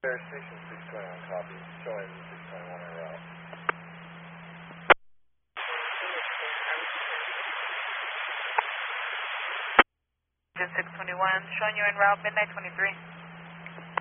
Air Station 621 copy, showing 621 en route. 621, showing you en route, midnight 23.